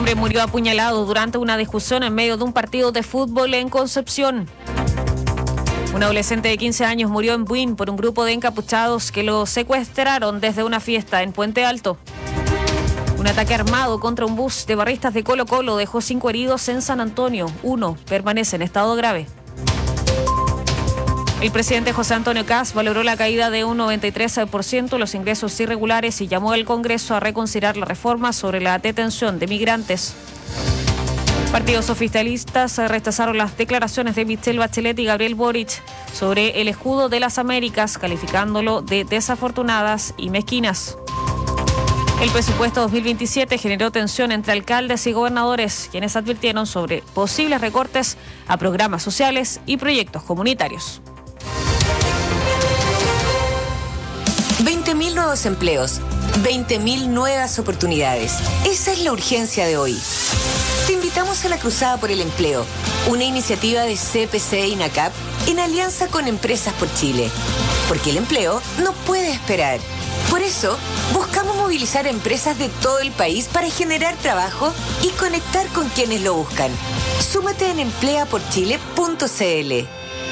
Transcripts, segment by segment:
hombre murió apuñalado durante una discusión en medio de un partido de fútbol en Concepción. Un adolescente de 15 años murió en Buin por un grupo de encapuchados que lo secuestraron desde una fiesta en Puente Alto. Un ataque armado contra un bus de barristas de Colo-Colo dejó 5 heridos en San Antonio. 1 permanece en estado grave. El presidente José Antonio Kast valoró la caída de un 93% de los ingresos irregulares y llamó al Congreso a reconsiderar la reforma sobre la detención de migrantes. Partidos oficialistas rechazaron las declaraciones de Michelle Bachelet y Gabriel Boric sobre el escudo de las Américas, calificándolo de desafortunadas y mezquinas. El presupuesto 2027 generó tensión entre alcaldes y gobernadores, quienes advirtieron sobre posibles recortes a programas sociales y proyectos comunitarios. 20.000 nuevos empleos, 20.000 nuevas oportunidades. Esa es la urgencia de hoy. Te invitamos a la Cruzada por el Empleo, una iniciativa de CPC e INACAP en alianza con Empresas por Chile. Porque el empleo no puede esperar. Por eso, buscamos movilizar a empresas de todo el país para generar trabajo y conectar con quienes lo buscan. Súmate en empleaporchile.cl.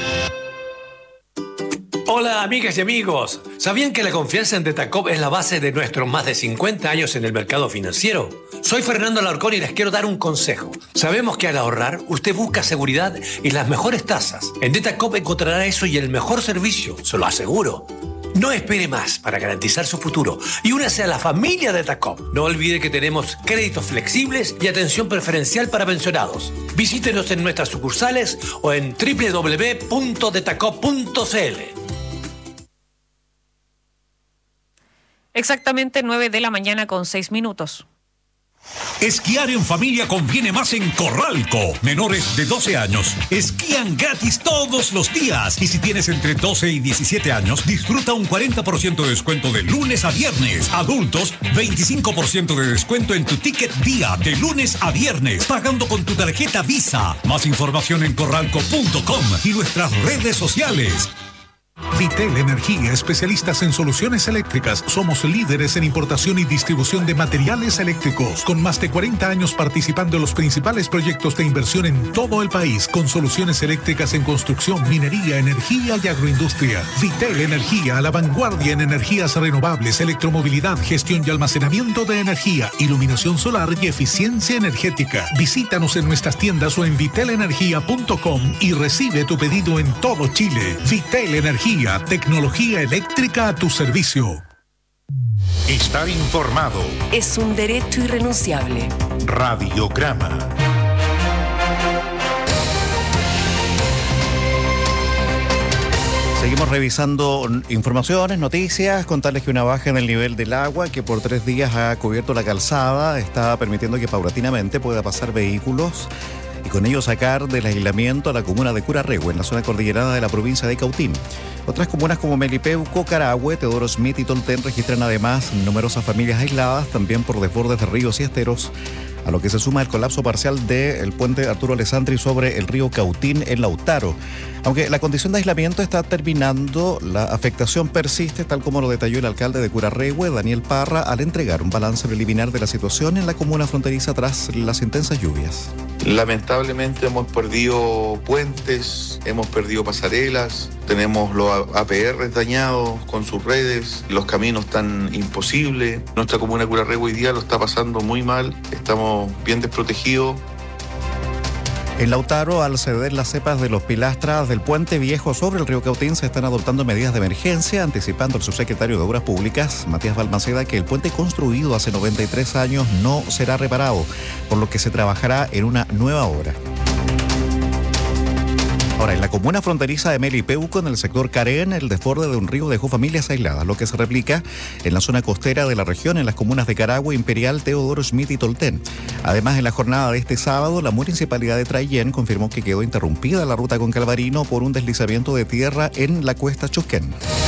Hola amigas y amigos, ¿sabían que la confianza en Detacop es la base de nuestros más de 50 años en el mercado financiero? Soy Fernando Alarcón y les quiero dar un consejo. Sabemos que al ahorrar, usted busca seguridad y las mejores tasas. En Detacop encontrará eso y el mejor servicio, se lo aseguro. No espere más para garantizar su futuro y únase a la familia Detacop. No olvide que tenemos créditos flexibles y atención preferencial para pensionados. Visítenos en nuestras sucursales o en www.detacop.cl. Exactamente 9:06 a.m. Esquiar en familia conviene más en Corralco. Menores de 12 años esquían gratis todos los días. Y si tienes entre 12 y 17 años, disfruta un 40% de descuento de lunes a viernes. Adultos, 25% de descuento en tu ticket día de lunes a viernes, pagando con tu tarjeta Visa. Más información en corralco.com y nuestras redes sociales. Vitel Energía, especialistas en soluciones eléctricas. Somos líderes en importación y distribución de materiales eléctricos, con más de 40 años participando en los principales proyectos de inversión en todo el país, con soluciones eléctricas en construcción, minería, energía y agroindustria. Vitel Energía, a la vanguardia en energías renovables, electromovilidad, gestión y almacenamiento de energía, iluminación solar y eficiencia energética. Visítanos en nuestras tiendas o en vitelenergia.com y recibe tu pedido en todo Chile. Vitel Energía, tecnología eléctrica a tu servicio. Estar informado Es un derecho irrenunciable. Radiograma. Seguimos revisando informaciones, noticias, contarles que una baja en el nivel del agua que por 3 días ha cubierto la calzada está permitiendo que paulatinamente pueda pasar vehículos y con ello sacar del aislamiento a la comuna de Curarrehue, en la zona cordillerana de la provincia de Cautín. Otras comunas como Melipeuco, Carahue, Teodoro Smith y Tolten registran además numerosas familias aisladas, también por desbordes de ríos y esteros, a lo que se suma el colapso parcial del puente Arturo Alessandri sobre el río Cautín en Lautaro. Aunque la condición de aislamiento está terminando, la afectación persiste, tal como lo detalló el alcalde de Curarrehue, Daniel Parra, al entregar un balance preliminar de la situación en la comuna fronteriza tras las intensas lluvias. Lamentablemente hemos perdido puentes, hemos perdido pasarelas, tenemos los APRs dañados con sus redes, los caminos están imposibles. Nuestra comuna de Curarrehue hoy día lo está pasando muy mal, estamos bien desprotegidos. En Lautaro, al ceder las cepas de los pilastras del puente viejo sobre el río Cautín, se están adoptando medidas de emergencia, anticipando el subsecretario de Obras Públicas, Matías Balmaceda, que el puente construido hace 93 años no será reparado, por lo que se trabajará en una nueva obra. Ahora, en la comuna fronteriza de Melipeuco, en el sector Carén, el desborde de un río dejó familias aisladas, lo que se replica en la zona costera de la región, en las comunas de Carahue, Imperial, Teodoro Smith y Tolten. Además, en la jornada de este sábado, la municipalidad de Traillén confirmó que quedó interrumpida la ruta con Calvarino por un deslizamiento de tierra en la cuesta Chusquén.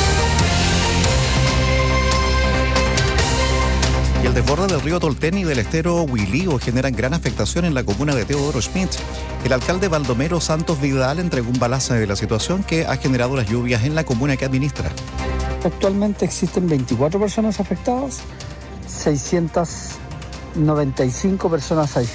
Y el desborde del río Tolten y del estero Huilío generan gran afectación en la comuna de Teodoro Smith. El alcalde Baldomero Santos Vidal entregó un balance de la situación que ha generado las lluvias en la comuna que administra. Actualmente existen 24 personas afectadas, 695 personas aisladas.